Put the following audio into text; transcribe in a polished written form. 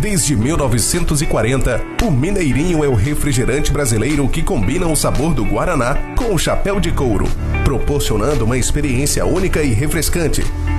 Desde 1940, o Mineirinho é o refrigerante brasileiro que combina o sabor do Guaraná com o chapéu de couro, proporcionando uma experiência única e refrescante.